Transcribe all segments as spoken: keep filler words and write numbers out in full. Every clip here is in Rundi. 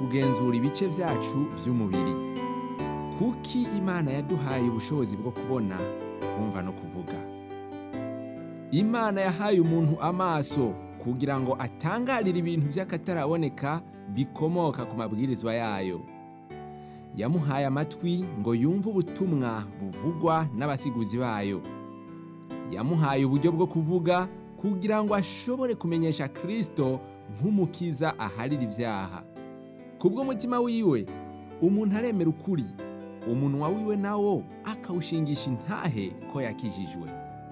kugenzura ibice vyacu vy'umubiri. Kuki Imana yaduhaye ubushobozi bwo kubona, kumva no kuvuga? Imana yahaye umuntu amaso kugira ngo atangarire ibintu vy'akataraboneka bikomoka ku mabwirizwa yayo. Yamuhaye amatwi ngo yumve ubutumwa buvugwa n'abasiguzi bayo. Yamuhaye uburyo bwo kuvuga kugira ngo ashobore kumenyesha Kristo nk'umukiza aharira ivyaha. Kubw'umutima wiwe, umuntu aremera ukuri, umunwa wiwe nawo akawushingisha intahe ko yakijijwe.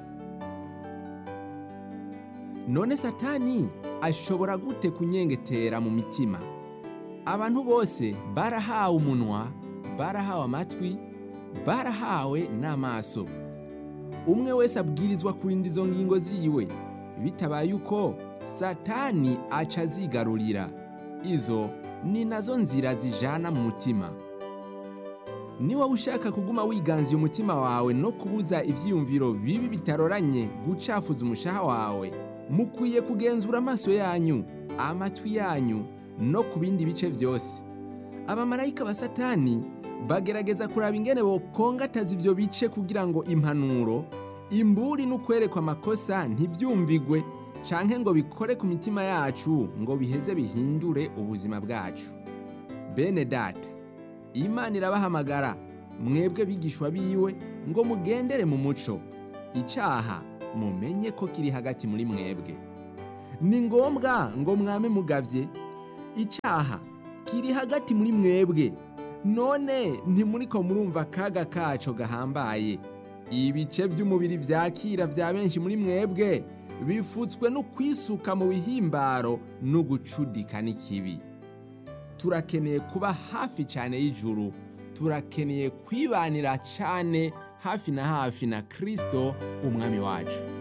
None Satani ashobora gute kunyengetera mu mitima? Abantu bose barahawe umunwa, barahawe amatwi, barahawe n'amaso. Umwe wese abwirizwa kurinda izo ngingo ziwe, bitabaye uko Satani aca azigarurira. Izo ni nazo nzira zijana mu mutima. Niba ushaka kuguma wiganziye umutima wawe no kubuza ivyiyumviro bibi bitaroranye gucafuza umushaha wawe, mukwiye kugenzura amaso yanyu, amatwi yanyu, no ku bindi bice vyose. Abamarayika ba Satani bagerageza kuraba ingene bokongataza ivyo bice kugira ngo impanuro, imburi n'ukwerekwa amakosa ntivyumvigwe canke ngo bikore ku mitima yacu ngo biheze bihindure ubuzima bwacu. Bene data, Imana irabahamagara mwebwe bigishwa biwe ngo mugendere mu muco. Icaha mumenye ko kiri hagati muri mwebwe. Ni ngombwa ngo mwame mugavye. Icaha kiri hagati muri mwebwe. None ntimuriko murumva akaga kaco gahambaye. Ibice vy'umubiri vyakira vya benshi muri mwebwe bifutswe no kwisuka mu bihimbaro no gucudika n'ikibi. Turakeneye kuba hafi cyane y'ijuru. Turakeneye kwibanira cyane hafi na hafi na Kristo umwami wacu.